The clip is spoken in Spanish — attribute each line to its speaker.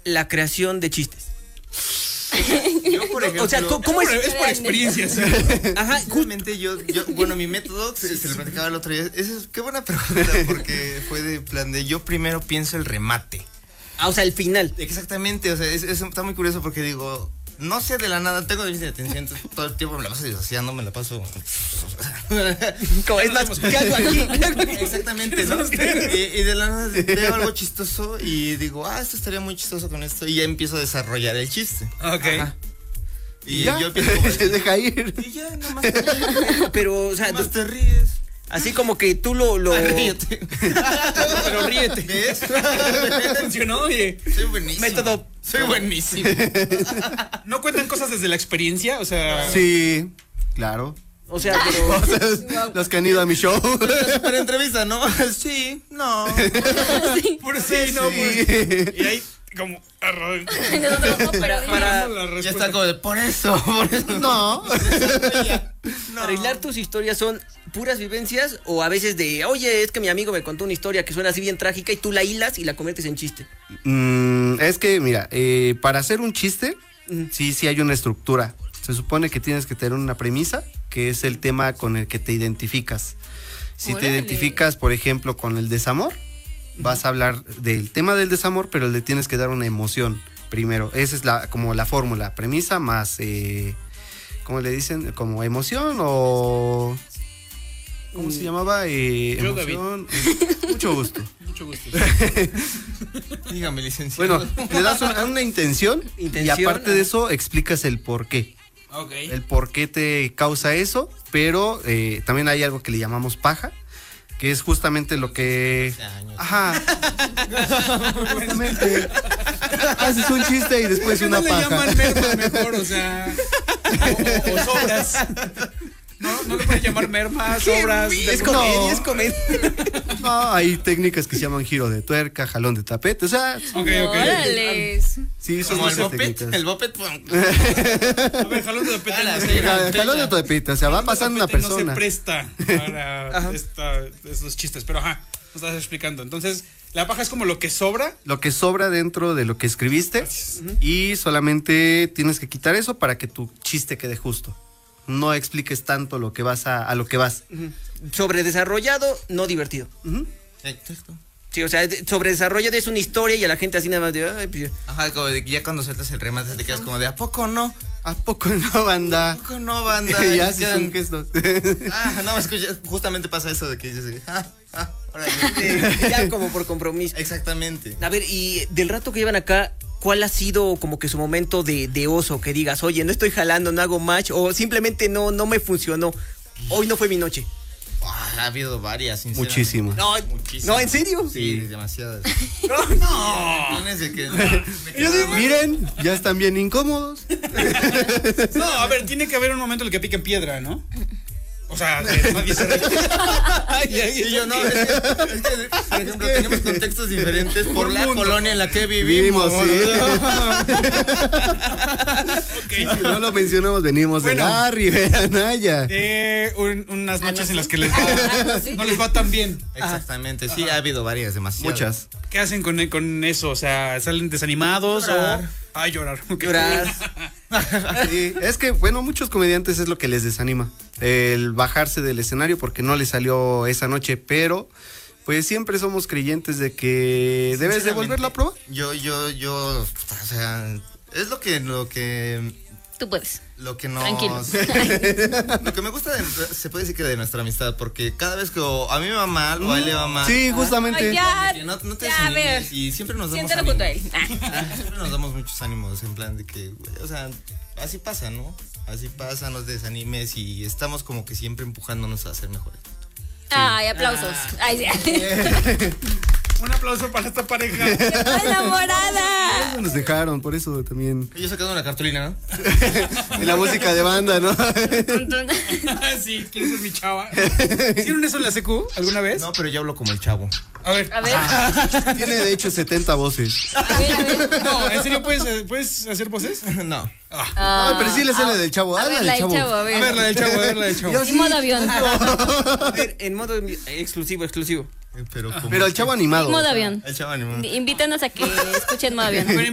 Speaker 1: la creación de chistes?
Speaker 2: Yo, por ejemplo,
Speaker 1: O sea, ¿cómo es?
Speaker 3: Es por experiencia, sí.
Speaker 1: Ajá,
Speaker 2: justamente bueno, mi método, se lo platicaba el otro día, qué buena pregunta, porque fue de plan de yo primero pienso el remate.
Speaker 1: o sea, el final.
Speaker 2: Exactamente, o sea, está muy curioso porque digo, no sé de la nada, tengo déficit de atención, entonces todo el tiempo me la paso disociando, me la paso...
Speaker 1: Como es más, ¿qué hago aquí?
Speaker 2: Exactamente, ¿no? Y de la nada veo algo chistoso y digo, esto estaría muy chistoso con esto, y ya empiezo a desarrollar el chiste.
Speaker 3: Ok.
Speaker 2: Ajá. Y
Speaker 4: ya,
Speaker 2: yo empiezo como...
Speaker 4: se deja ir.
Speaker 2: Y ya, nomás
Speaker 1: Pero, o sea,
Speaker 2: nomás te ríes.
Speaker 1: así como que tú lo...
Speaker 2: Ríete.
Speaker 1: Pero ríete.
Speaker 2: ¿Ves?
Speaker 3: Funcionó, oye.
Speaker 2: Soy buenísimo.
Speaker 1: Método.
Speaker 2: Soy buenísimo.
Speaker 3: ¿No cuentan cosas desde la experiencia? O sea...
Speaker 4: Sí, claro.
Speaker 1: O sea, pero...
Speaker 4: O sea, los que han ido a mi show.
Speaker 2: Super entrevista, ¿no? Sí, no.
Speaker 3: Por sí, no,
Speaker 4: Sí.
Speaker 3: pues. Y ahí, como...
Speaker 5: Nosotros no, pero
Speaker 1: Para-
Speaker 2: Ya está como de, por eso.
Speaker 4: No.
Speaker 1: Para hilar tus historias, ¿son puras vivencias o a veces de, oye, es que mi amigo me contó una historia que suena así bien trágica y tú la hilas y la conviertes en chiste?
Speaker 4: Es que, mira, para hacer un chiste, sí hay una estructura. Se supone que tienes que tener una premisa, que es el tema con el que te identificas. Si te
Speaker 5: Órale.
Speaker 4: identificas, por ejemplo, con el desamor, vas a hablar del tema del desamor, pero le tienes que dar una emoción primero. Esa es como la fórmula, premisa más, ¿cómo le dicen? Como emoción o... ¿Cómo se llamaba?
Speaker 3: Yo,
Speaker 4: Emoción. Mucho gusto.
Speaker 3: Mucho gusto.
Speaker 2: Dígame, licenciado.
Speaker 4: Bueno, le das una intención y
Speaker 1: Intención,
Speaker 4: aparte de eso explicas el por qué.
Speaker 3: Ok.
Speaker 4: El por qué te causa eso, pero también hay algo que le llamamos paja, que es justamente lo que... Ajá. Justamente. Haces un chiste y después
Speaker 3: ¿Por qué
Speaker 4: una
Speaker 3: no le
Speaker 4: paja.
Speaker 3: llaman merma mejor? O sea... O sobras. No le pueden llamar merma, sobras.
Speaker 1: Es
Speaker 4: No.
Speaker 1: comedia, es comedia.
Speaker 4: No, hay técnicas que se llaman giro de tuerca, jalón de tapete, o sea,
Speaker 3: Ok.
Speaker 5: órales.
Speaker 4: sí, son
Speaker 2: Como el
Speaker 4: muchas
Speaker 2: bopet.
Speaker 4: técnicas.
Speaker 2: El bopet.
Speaker 3: A ver, jalón de tapete.
Speaker 2: Ah,
Speaker 3: no
Speaker 2: sí,
Speaker 3: sé.
Speaker 4: Jalón de tapete, o sea, va pasando una
Speaker 3: Tapete
Speaker 4: persona.
Speaker 3: No se presta para estos chistes, pero ajá, nos estás explicando. Entonces, la paja es como lo que sobra.
Speaker 4: Lo que sobra dentro de lo que escribiste y solamente tienes que quitar eso para que tu chiste quede justo. No expliques tanto lo que vas a lo que vas.
Speaker 1: Sobredesarrollado, no divertido.
Speaker 2: Exacto.
Speaker 1: Sí, o sea, sobredesarrollado es una historia y a la gente así nada más de, ay, pues,
Speaker 2: Ajá, como de que ya cuando sueltas el remate te quedas como de, ¿a poco no?
Speaker 4: ¿A poco no, banda?
Speaker 2: ¿A poco no, banda?
Speaker 4: Y
Speaker 2: Y
Speaker 4: haces
Speaker 2: quedan-
Speaker 4: un gesto.
Speaker 2: no, escucha, justamente pasa eso de que dices, órale.
Speaker 1: ya como por compromiso.
Speaker 2: Exactamente.
Speaker 1: A ver, y del rato que llevan acá, ¿cuál ha sido como que su momento de oso? Que digas, oye, no estoy jalando, no hago match, o simplemente no me funcionó. Hoy no fue mi noche.
Speaker 2: Ha habido varias, sinceramente.
Speaker 4: Muchísimas.
Speaker 1: No,
Speaker 2: Muchísimas.
Speaker 1: no, ¿en serio?
Speaker 2: Sí, demasiadas.
Speaker 1: No.
Speaker 2: Tienes de que me quedaba mal.
Speaker 4: Miren, ya están bien incómodos.
Speaker 3: No, a ver, tiene que haber un momento en el que piquen piedra, ¿no? O sea, que nadie se ríe.
Speaker 2: Y yo no, es que, por ejemplo, tenemos contextos diferentes por la colonia en la que vivimos.
Speaker 4: Sí. Si no lo mencionamos, venimos de
Speaker 3: Bueno.
Speaker 4: la Ribera Naya.
Speaker 3: Unas noches en las que no les va tan bien.
Speaker 2: Exactamente, sí, ha habido varias, demasiadas.
Speaker 4: Muchas.
Speaker 3: ¿Qué hacen con eso? O sea, ¿salen desanimados
Speaker 2: Llorar.
Speaker 3: o...? Ay, llorar. Ok.
Speaker 1: Llorar.
Speaker 4: Sí, es que, bueno, muchos comediantes es lo que les desanima. El bajarse del escenario porque no les salió esa noche, pero pues siempre somos creyentes de que debes de volverlo a probar.
Speaker 2: Yo, o sea, es lo que
Speaker 5: Tú puedes.
Speaker 2: nos...
Speaker 5: Tranquilo.
Speaker 2: Lo que me gusta, se puede decir que de nuestra amistad, porque cada vez que a mí me va mal o a él le va mal...
Speaker 4: Sí, justamente.
Speaker 5: Ay, ya.
Speaker 2: que no te
Speaker 5: Ya, a ver.
Speaker 2: desanimes, y siempre nos damos
Speaker 5: Siéntalo junto a él.
Speaker 2: ánimos. Siempre nos damos muchos ánimos en plan de que, güey, o sea, así pasa, ¿no? Así pasa, nos desanimes y estamos como que siempre empujándonos a ser mejores.
Speaker 5: Ay, aplausos. Ay, sí.
Speaker 3: Un aplauso para esta pareja.
Speaker 5: ¡Enamorada!
Speaker 4: Eso nos dejaron, por eso también.
Speaker 2: Ellos sacando una cartulina, ¿no?
Speaker 4: Y la música de banda, ¿no?
Speaker 3: Sí, ¿quieres ser mi chava? ¿Hicieron eso en la secu alguna vez?
Speaker 2: No, pero yo hablo como el chavo.
Speaker 3: A ver.
Speaker 5: A ver.
Speaker 4: Tiene de hecho 70 voces.
Speaker 5: A ver.
Speaker 3: No, ¿en serio puedes hacer voces?
Speaker 2: No.
Speaker 4: No, pero sí le sale del chavo.
Speaker 5: A ver,
Speaker 4: Háblale,
Speaker 5: la del
Speaker 4: chavo.
Speaker 5: chavo, a
Speaker 3: A
Speaker 5: ver.
Speaker 3: ver, la del chavo, a ver, la del chavo.
Speaker 4: Yo
Speaker 5: Y
Speaker 4: sí.
Speaker 5: modo avión.
Speaker 1: A ver, en modo exclusivo.
Speaker 2: Pero como...
Speaker 4: Pero el chavo animado.
Speaker 5: Modo avión.
Speaker 2: El chavo animado.
Speaker 5: Invítanos a que escuchen modo avión.
Speaker 3: Pero